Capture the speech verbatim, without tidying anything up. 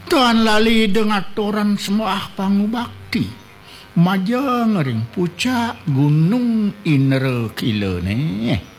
Tuan lali dengan atoran semua pangubakti. Maja ngering pucak gunung Indra Kila nih.